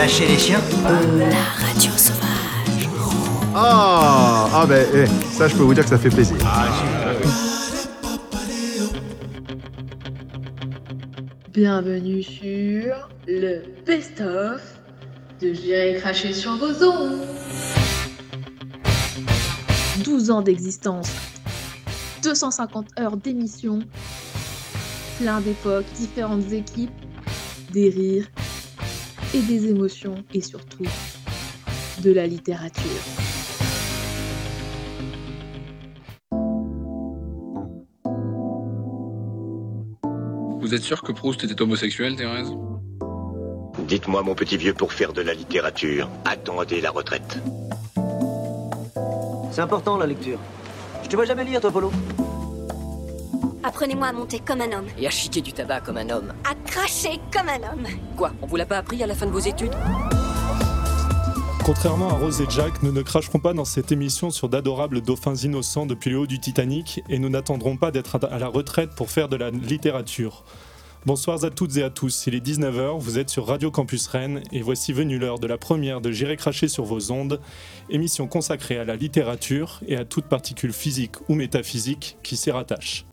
Lâcher les chiens. La radio sauvage. Ça je peux vous dire que ça fait plaisir. Bienvenue sur le best-of de J'irai cracher sur vos ondes. 12 ans d'existence, 250 heures d'émission, plein d'époques, différentes équipes, des rires et des émotions et surtout de la littérature. Vous êtes sûr que Proust était homosexuel, Thérèse ? Dites-moi, mon petit vieux, pour faire de la littérature, attendez la retraite. C'est important la lecture. Je te vois jamais lire, toi, Polo. Apprenez-moi à monter comme un homme. Et à chiquer du tabac comme un homme. À cracher comme un homme. Quoi, on vous l'a pas appris à la fin de vos études ? Contrairement à Rose et Jack, nous ne cracherons pas dans cette émission sur d'adorables dauphins innocents depuis le haut du Titanic et nous n'attendrons pas d'être à la retraite pour faire de la littérature. Bonsoir à toutes et à tous, il est 19h, vous êtes sur Radio Campus Rennes et voici venue l'heure de la première de J'irai cracher sur vos ondes, émission consacrée à la littérature et à toute particule physique ou métaphysique qui s'y rattache.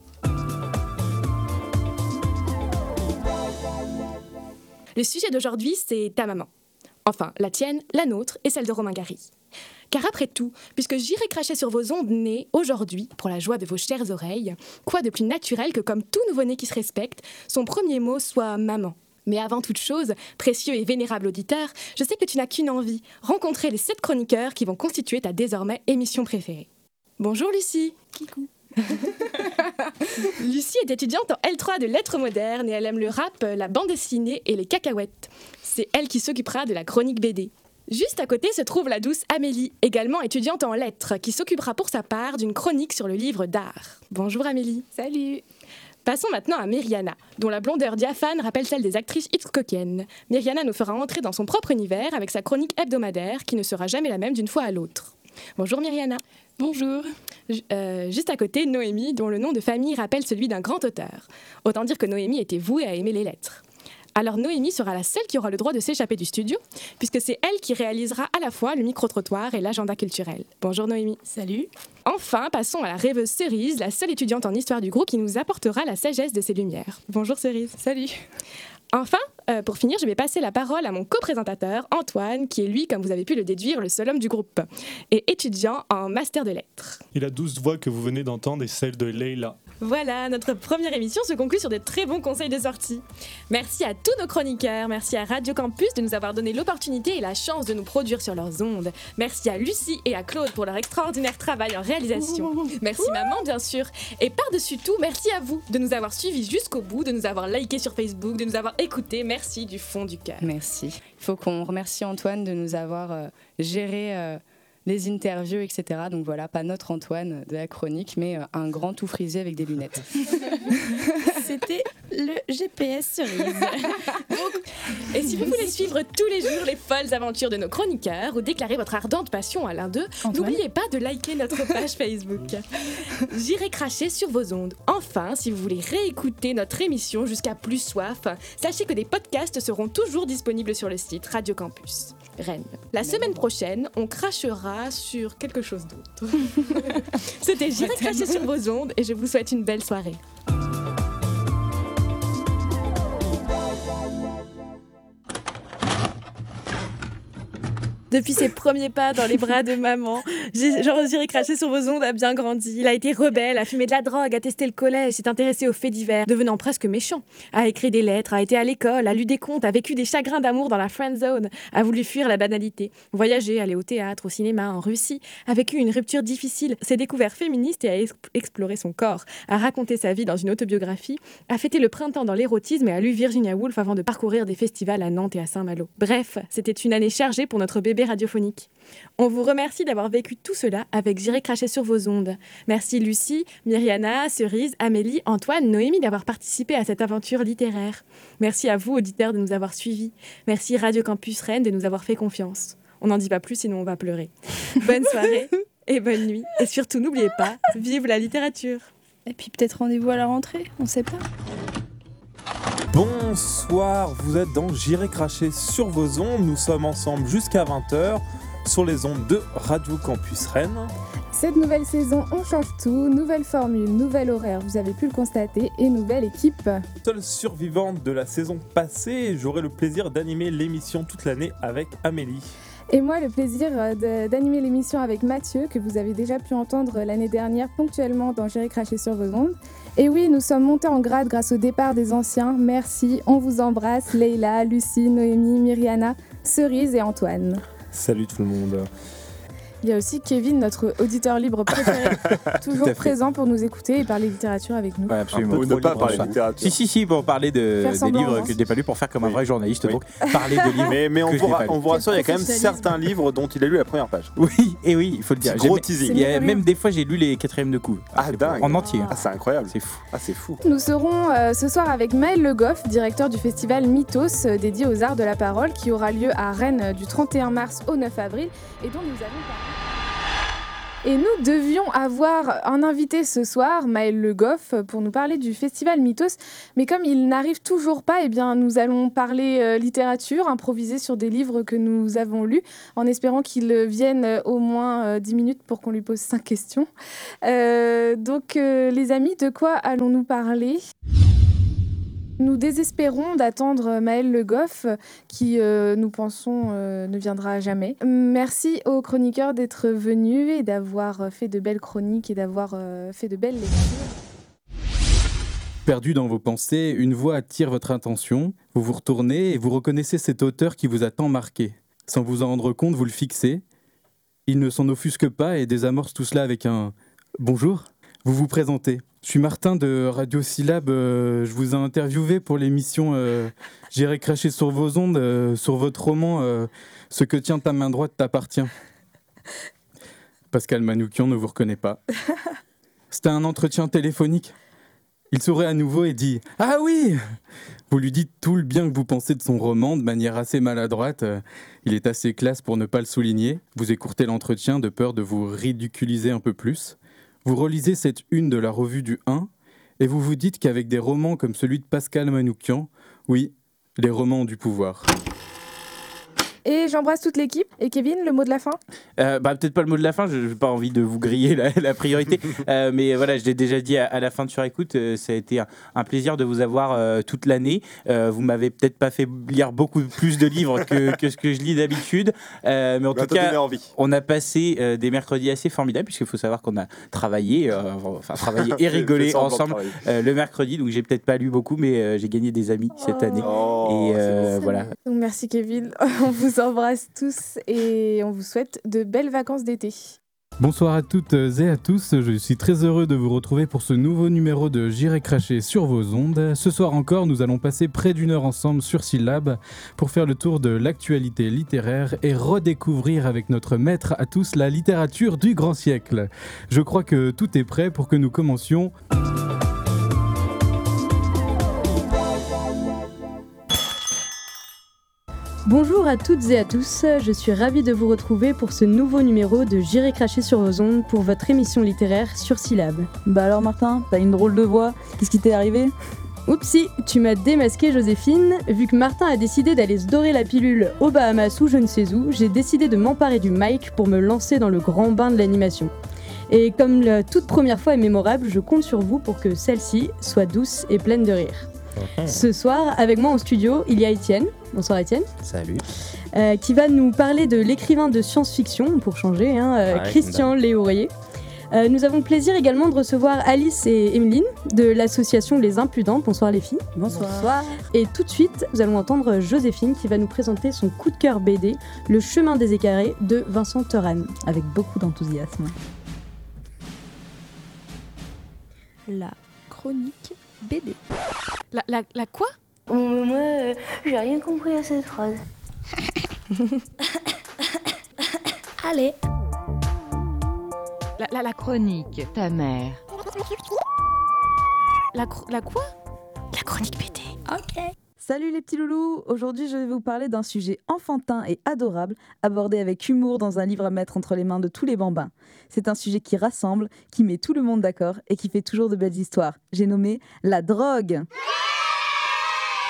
Le sujet d'aujourd'hui, c'est ta maman. Enfin, la tienne, la nôtre et celle de Romain Gary. Car après tout, puisque J'irai cracher sur vos ondes nées aujourd'hui, pour la joie de vos chères oreilles, quoi de plus naturel que comme tout nouveau-né qui se respecte, son premier mot soit « maman ». Mais avant toute chose, précieux et vénérable auditeur, je sais que tu n'as qu'une envie, rencontrer les 7 chroniqueurs qui vont constituer ta désormais émission préférée. Bonjour Lucie. Kikou. Lucie est étudiante en L3 de lettres modernes et elle aime le rap, la bande dessinée et les cacahuètes. C'est elle qui s'occupera de la chronique BD. Juste à côté se trouve la douce Amélie, également étudiante en lettres, qui s'occupera pour sa part d'une chronique sur le livre d'art. Bonjour Amélie. Salut. Passons maintenant à Myriana, dont la blondeur diaphane rappelle celle des actrices Hitchcockiennes. Myriana nous fera entrer dans son propre univers avec sa chronique hebdomadaire qui ne sera jamais la même d'une fois à l'autre. Bonjour Myriana. Bonjour. Juste à côté, Noémie, dont le nom de famille rappelle celui d'un grand auteur. Autant dire que Noémie était vouée à aimer les lettres. Alors Noémie sera la seule qui aura le droit de s'échapper du studio, puisque c'est elle qui réalisera à la fois le micro-trottoir et l'agenda culturel. Bonjour Noémie. Salut. Enfin, passons à la rêveuse Cerise, la seule étudiante en histoire du groupe qui nous apportera la sagesse de ses lumières. Bonjour Cerise. Salut. Enfin, pour finir, je vais passer la parole à mon co-présentateur, Antoine, qui est lui, comme vous avez pu le déduire, le seul homme du groupe, et étudiant en master de lettres. Et la douce voix que vous venez d'entendre est celle de Leïla. Voilà, notre première émission se conclut sur de très bons conseils de sortie. Merci à tous nos chroniqueurs, merci à Radio Campus de nous avoir donné l'opportunité et la chance de nous produire sur leurs ondes. Merci à Lucie et à Claude pour leur extraordinaire travail en réalisation. Merci maman, bien sûr. Et par-dessus tout, merci à vous de nous avoir suivis jusqu'au bout, de nous avoir likés sur Facebook, de nous avoir écoutés. Merci du fond du cœur. Merci. Il faut qu'on remercie Antoine de nous avoir géré les interviews, etc. Donc voilà, pas notre Antoine de la chronique, mais un grand tout frisé avec des lunettes. C'était le GPS Cerise. Et si vous voulez suivre tous les jours les folles aventures de nos chroniqueurs ou déclarer votre ardente passion à l'un d'eux, n'oubliez pas de liker notre page Facebook. J'irai cracher sur vos ondes. Enfin, si vous voulez réécouter notre émission jusqu'à plus soif, sachez que des podcasts seront toujours disponibles sur le site Radio Campus Rennes. La semaine prochaine, on crachera sur quelque chose d'autre. C'était J'irai cracher sur vos ondes et je vous souhaite une belle soirée. Depuis ses premiers pas dans les bras de maman, J'irai cracher sur vos ondes a bien grandi. Il a été rebelle, a fumé de la drogue, a testé le collège, s'est intéressé aux faits divers, devenant presque méchant. A écrit des lettres, a été à l'école, a lu des contes, a vécu des chagrins d'amour dans la friend zone, a voulu fuir la banalité, voyager, aller au théâtre, au cinéma, en Russie, a vécu une rupture difficile, s'est découvert féministe et a exploré son corps, a raconté sa vie dans une autobiographie, a fêté le printemps dans l'érotisme et a lu Virginia Woolf avant de parcourir des festivals à Nantes et à Saint-Malo. Bref, c'était une année chargée pour notre bébé radiophonique. On vous remercie d'avoir vécu tout cela avec J'irai cracher sur vos ondes. Merci Lucie, Myriana, Cerise, Amélie, Antoine, Noémie d'avoir participé à cette aventure littéraire. Merci à vous, auditeurs, de nous avoir suivis. Merci Radio Campus Rennes de nous avoir fait confiance. On n'en dit pas plus, sinon on va pleurer. Bonne soirée et bonne nuit. Et surtout, n'oubliez pas, vive la littérature. Et puis peut-être rendez-vous à la rentrée, on sait pas. Bonsoir, vous êtes dans J'irai cracher sur vos ondes. Nous sommes ensemble jusqu'à 20h sur les ondes de Radio Campus Rennes. Cette nouvelle saison, on change tout, nouvelle formule, nouvel horaire, vous avez pu le constater, et nouvelle équipe. Seule survivante de la saison passée, j'aurai le plaisir d'animer l'émission toute l'année avec Amélie. Et moi, le plaisir d'animer l'émission avec Mathieu, que vous avez déjà pu entendre l'année dernière ponctuellement dans J'irai cracher sur vos ondes. Et oui, nous sommes montés en grade grâce au départ des anciens. Merci, on vous embrasse, Leïla, Lucie, Noémie, Myriana, Cerise et Antoine. Salut tout le monde. Il y a aussi Kevin, notre auditeur libre préféré, toujours présent pour nous écouter et parler littérature avec nous. Ouais, absolument. Ou ne pas parler de littérature. Si, pour parler des livres que je n'ai pas lus, pour faire comme un vrai journaliste, donc parler de livres. Mais on vous rassure, il y a quand même certains livres dont il a lu la première page. Oui, il faut le dire. Gros teasing. Même des fois, j'ai lu les 4e de coup. Ah, dingue. En entier. Ah, c'est incroyable. C'est fou. Ah, c'est fou. Nous serons ce soir avec Maël Le Goff, directeur du festival Mythos, dédié aux arts de la parole, qui aura lieu à Rennes du 31 mars au 9 avril, et dont nous allons parler. Et nous devions avoir un invité ce soir, Maël Le Goff, pour nous parler du festival Mythos. Mais comme il n'arrive toujours pas, nous allons parler littérature, improviser sur des livres que nous avons lus, en espérant qu'il vienne au moins 10 minutes pour qu'on lui pose 5 questions. Donc, les amis, de quoi allons-nous parler ? Nous désespérons d'attendre Maël Le Goff, qui, nous pensons, ne viendra jamais. Merci aux chroniqueurs d'être venus et d'avoir fait de belles chroniques et d'avoir fait de belles lectures. Perdu dans vos pensées, une voix attire votre attention. Vous vous retournez et vous reconnaissez cet auteur qui vous a tant marqué. Sans vous en rendre compte, vous le fixez. Il ne s'en offusque pas et désamorce tout cela avec un « bonjour ». Vous vous présentez. Je suis Martin de Radio Syllab. Je vous ai interviewé pour l'émission J'irai cracher sur vos ondes, sur votre roman Ce que tient ta main droite t'appartient. Pascal Manoukian ne vous reconnaît pas. C'était un entretien téléphonique. Il sourit à nouveau et dit « Ah oui !» Vous lui dites tout le bien que vous pensez de son roman de manière assez maladroite. Il est assez classe pour ne pas le souligner. Vous écourtez l'entretien de peur de vous ridiculiser un peu plus. Vous relisez cette une de la revue du 1 et vous vous dites qu'avec des romans comme celui de Pascal Manoukian, oui, les romans ont du pouvoir. Et j'embrasse toute l'équipe. Et Kevin, le mot de la fin ? Peut-être pas le mot de la fin, je n'ai pas envie de vous griller la priorité. Mais voilà, je l'ai déjà dit à la fin de Sur Écoute, ça a été un plaisir de vous avoir toute l'année. Vous m'avez peut-être pas fait lire beaucoup plus de livres que ce que je lis d'habitude. Mais en tout cas, on a passé des mercredis assez formidables, puisqu'il faut savoir qu'on a travaillé et rigolé ensemble le mercredi. Donc j'ai peut-être pas lu beaucoup, mais j'ai gagné des amis cette année. Et voilà. Donc merci Kevin, on vous embrasse tous et on vous souhaite de belles vacances d'été. Bonsoir à toutes et à tous, je suis très heureux de vous retrouver pour ce nouveau numéro de J'irai cracher sur vos ondes. Ce soir encore, nous allons passer près d'1 heure ensemble sur Syllab pour faire le tour de l'actualité littéraire et redécouvrir avec notre maître à tous la littérature du grand siècle. Je crois que tout est prêt pour que nous commencions. Bonjour à toutes et à tous, je suis ravie de vous retrouver pour ce nouveau numéro de J'irai cracher sur vos ondes pour votre émission littéraire sur Syllab. Bah alors Martin, t'as une drôle de voix, qu'est-ce qui t'est arrivé ? Oupsie, tu m'as démasqué Joséphine. Vu que Martin a décidé d'aller se dorer la pilule aux Bahamas ou je ne sais où, j'ai décidé de m'emparer du mic pour me lancer dans le grand bain de l'animation. Et comme la toute première fois est mémorable, je compte sur vous pour que celle-ci soit douce et pleine de rire. Ce soir, avec moi en studio, il y a Étienne. Bonsoir Étienne. Salut. Qui va nous parler de l'écrivain de science-fiction, pour changer, Christian Léaurier. Nous avons le plaisir également de recevoir Alice et Emeline de l'association Les Impudentes. Bonsoir les filles. Bonsoir. Et tout de suite, nous allons entendre Joséphine qui va nous présenter son coup de cœur BD, Le Chemin des Écarrés de Vincent Teurane. Avec beaucoup d'enthousiasme. La chronique BD. La quoi ? Moi, j'ai rien compris à cette phrase. Allez. La chronique, ta mère. La quoi ? La chronique BD. Ok. Salut les petits loulous, aujourd'hui je vais vous parler d'un sujet enfantin et adorable, abordé avec humour dans un livre à mettre entre les mains de tous les bambins. C'est un sujet qui rassemble, qui met tout le monde d'accord et qui fait toujours de belles histoires. J'ai nommé la drogue.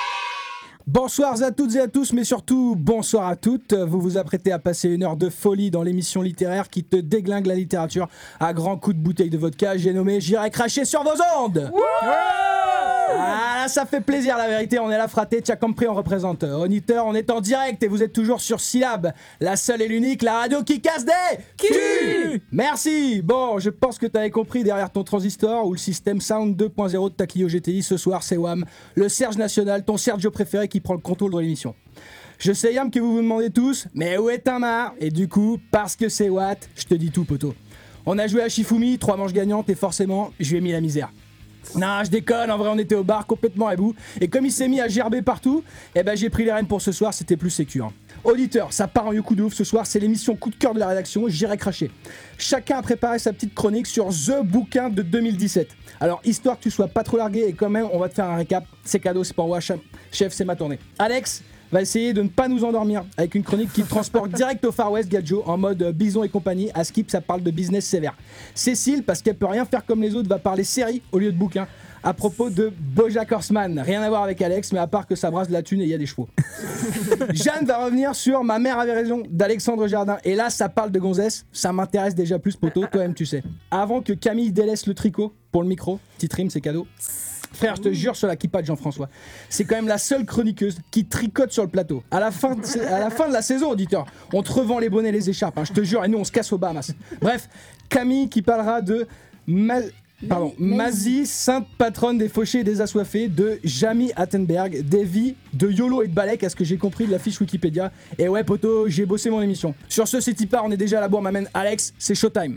Bonsoir à toutes et à tous, mais surtout bonsoir à toutes. Vous vous apprêtez à passer une heure de folie dans l'émission littéraire qui te déglingue la littérature à grands coups de bouteille de vodka. J'ai nommé J'irai cracher sur vos ondes. Ah, ça fait plaisir, la vérité, on est là fraté, t'as compris, on représente. Auditeur, on est en direct et vous êtes toujours sur Syllab, la seule et l'unique, la radio qui casse des culs. Merci. Bon, je pense que t'avais compris derrière ton transistor ou le système Sound 2.0 de ta Clio GTI, ce soir c'est WAM, le Serge National, ton Sergio préféré qui prend le contrôle de l'émission. Je sais Yam que vous vous demandez tous, mais où est un mar? Et du coup, parce que c'est Watt, je te dis tout poteau. On a joué à Shifumi, 3 manches gagnantes et forcément, je lui ai mis la misère. Non, je déconne, en vrai on était au bar complètement à bout. Et comme il s'est mis à gerber partout, eh ben j'ai pris les rênes pour ce soir, c'était plus sécure. Auditeur, ça part en coup de ouf ce soir, c'est l'émission coup de cœur de la rédaction, J'irai cracher. Chacun a préparé sa petite chronique sur The Bouquin de 2017. Alors, histoire que tu sois pas trop largué et quand même, on va te faire un récap. C'est cadeau, c'est pour moi, chef, c'est ma tournée. Alex va essayer de ne pas nous endormir avec une chronique qui te transporte direct au Far West Gadjo en mode Bison et compagnie. À Skip, ça parle de business sévère. Cécile, parce qu'elle peut rien faire comme les autres, va parler série au lieu de bouquin. À propos de BoJack Horseman, rien à voir avec Alex, mais à part que ça brasse de la thune et il y a des chevaux. Jeanne va revenir sur Ma mère avait raison d'Alexandre Jardin. Et là, ça parle de gonzesse, ça m'intéresse déjà plus, poto, toi-même tu sais. Avant que Camille délaisse le tricot pour le micro, petite rime, c'est cadeau. Frère, je te jure sur la kippa de Jean-François, c'est quand même la seule chroniqueuse qui tricote sur le plateau. À la fin de la saison, auditeur, on te revend les bonnets et les écharpes, hein, je te jure, et nous on se casse aux Bahamas. Bref, Camille qui parlera de Mazie, sainte patronne des fauchés et des assoiffés, de Jamie Attenberg, d'Evie, de Yolo et de Balek, à ce que j'ai compris de la fiche Wikipédia. Et ouais, poto, j'ai bossé mon émission. Sur ce, c'est Tipa, on est déjà à la bourre, m'amène Alex, c'est showtime.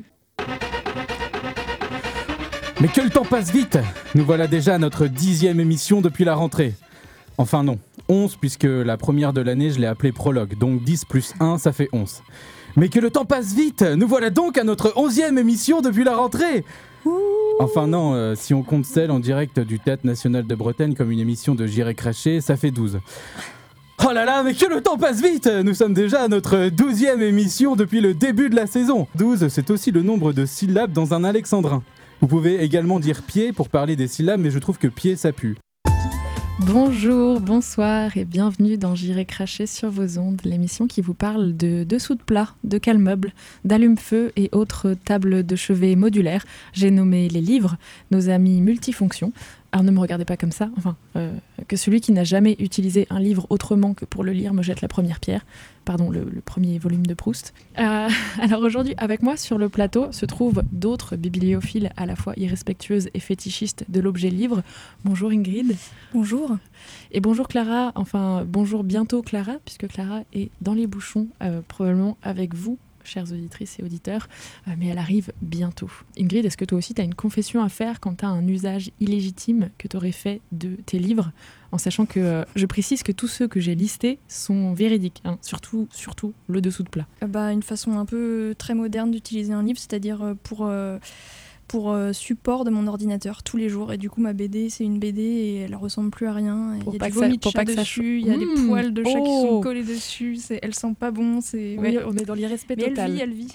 Mais que le temps passe vite! Nous voilà déjà à notre 10e émission depuis la rentrée. Enfin non, 11 puisque la première de l'année je l'ai appelée prologue, donc 10 plus 1 ça fait 11. Mais que le temps passe vite! Nous voilà donc à notre 11e émission depuis la rentrée! Enfin non, si on compte celle en direct du Théâtre National de Bretagne comme une émission de J'irai cracher, ça fait 12. Oh là là, mais que le temps passe vite! Nous sommes déjà à notre 12e émission depuis le début de la saison. 12, c'est aussi le nombre de syllabes dans un alexandrin. Vous pouvez également dire pied pour parler des syllabes, mais je trouve que pied ça pue. Bonjour, bonsoir et bienvenue dans J'irai cracher sur vos ondes, l'émission qui vous parle de dessous de plat, de cale-meuble, d'allume-feu et autres tables de chevet modulaires. J'ai nommé les livres, nos amis multifonctions. Alors ne me regardez pas comme ça, que celui qui n'a jamais utilisé un livre autrement que pour le lire me jette la première pierre. Pardon, le premier volume de Proust. Alors aujourd'hui, avec moi sur le plateau se trouvent d'autres bibliophiles à la fois irrespectueuses et fétichistes de l'objet livre. Bonjour Ingrid. Bonjour. Et bonjour Clara, bonjour bientôt Clara, puisque Clara est dans les bouchons, probablement avec vous, chères auditrices et auditeurs, mais elle arrive bientôt. Ingrid, est-ce que toi aussi tu as une confession à faire quant à un usage illégitime que tu aurais fait de tes livres, en sachant que je précise que tous ceux que j'ai listés sont véridiques, hein, surtout le dessous de plat. Une façon un peu très moderne d'utiliser un livre, c'est-à-dire pour support de mon ordinateur tous les jours, et du coup ma BD c'est une BD et elle ressemble plus à rien, il y a du vomi de chat dessus, il y a des poils de chat qui sont collés dessus, elles sentent pas bon, oui, on est dans l'irrespect total. Elle vit.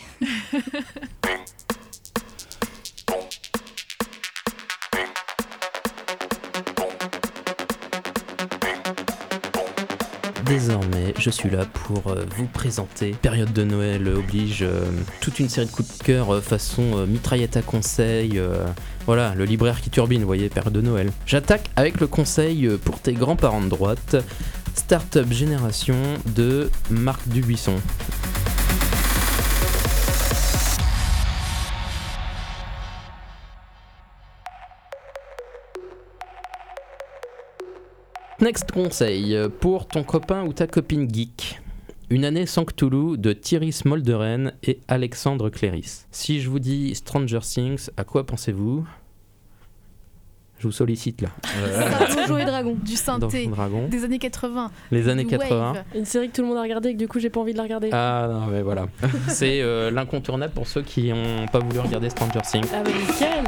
Désormais, je suis là pour vous présenter, période de Noël oblige, toute une série de coups de cœur façon mitraillette à conseil, voilà, le libraire qui turbine, vous voyez, période de Noël. J'attaque avec le conseil pour tes grands-parents de droite, Startup Génération de Marc Dubuisson. Next conseil, pour ton copain ou ta copine geek. Une année sans Cthulhu de Thierry Smolderen et Alexandre Cléris. Si je vous dis Stranger Things, à quoi pensez-vous ? Je vous sollicite là. Donjons et Dragons, du synthé, des années 80. Les années 80. Wave. Une série que tout le monde a regardée et que du coup j'ai pas envie de la regarder. Ah non mais voilà. C'est l'incontournable pour ceux qui n'ont pas voulu regarder Stranger Things. Ah bah nickel.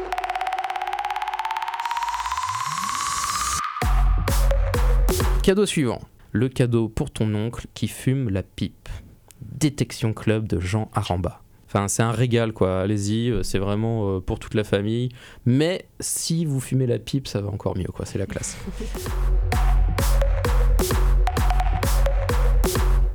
Cadeau suivant. Le cadeau pour ton oncle qui fume la pipe. Détection Club de Jean Aramba. Enfin, c'est un régal, quoi. Allez-y, c'est vraiment pour toute la famille. Mais si vous fumez la pipe, ça va encore mieux, quoi. C'est la classe.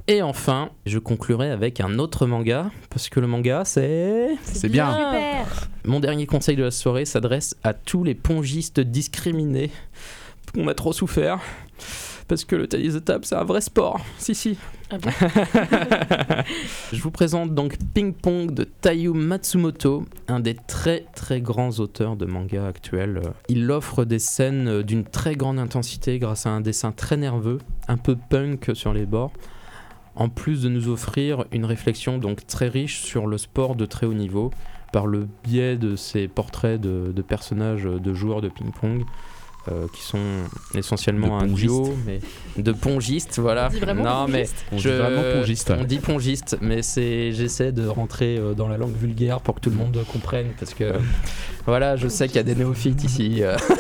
Et enfin, je conclurai avec un autre manga, parce que le manga, c'est bien. Super. Mon dernier conseil de la soirée s'adresse à tous les pongistes discriminés. On a trop souffert, parce que le tennis de table, c'est un vrai sport. Si. Ah bon. Je vous présente donc Ping Pong de Taiyo Matsumoto, un des très très grands auteurs de manga actuels. Il offre des scènes d'une très grande intensité grâce à un dessin très nerveux, un peu punk sur les bords, en plus de nous offrir une réflexion donc très riche sur le sport de très haut niveau par le biais de ses portraits de personnages de joueurs de ping-pong. Qui sont essentiellement un duo, mais de pongistes, voilà. On dit vraiment pongiste. On dit vraiment pongiste. On dit pongiste, mais j'essaie de rentrer dans la langue vulgaire pour que tout le monde comprenne, parce que voilà, je sais qu'il y a des néophytes ici.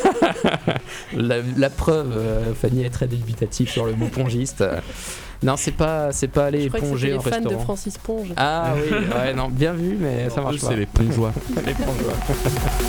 La preuve, Fanny est très dubitative sur le mot pongiste. Non, c'est pas aller ponger en restaurant. Je crois que c'était les fans de Francis Ponge. Ah oui, ouais, non, bien vu, mais ça marche pas. C'est les pongeois. Les pongeois.